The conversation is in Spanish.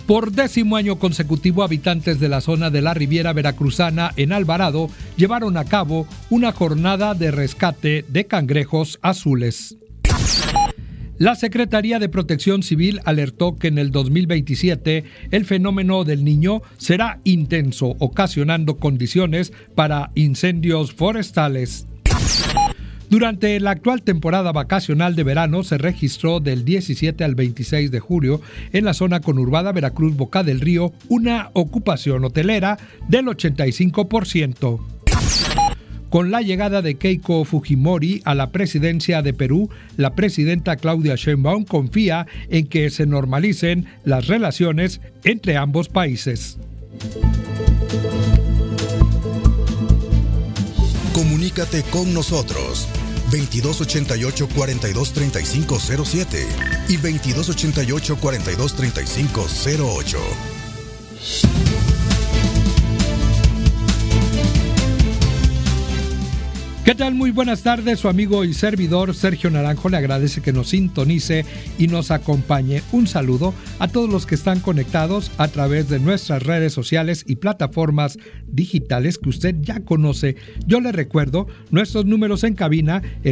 Por 10º año consecutivo, habitantes de la zona de la Riviera Veracruzana en Alvarado llevaron a cabo una jornada de rescate de cangrejos azules. La Secretaría de Protección Civil alertó que en el 2027 el fenómeno del Niño será intenso, ocasionando condiciones para incendios forestales. Durante la actual temporada vacacional de verano se registró del 17 al 26 de julio en la zona conurbada Veracruz-Boca del Río una ocupación hotelera del 85%. Con la llegada de Keiko Fujimori a la presidencia de Perú, la presidenta Claudia Sheinbaum confía en que se normalicen las relaciones entre ambos países. Comunícate con nosotros 2288-423507 y 2288-423508. ¿Qué tal? Muy buenas tardes, su amigo y servidor Sergio Naranjo le agradece que nos sintonice y nos acompañe. Un saludo a todos los que están conectados a través de nuestras redes sociales y plataformas digitales que usted ya conoce. Yo le recuerdo nuestros números en cabina,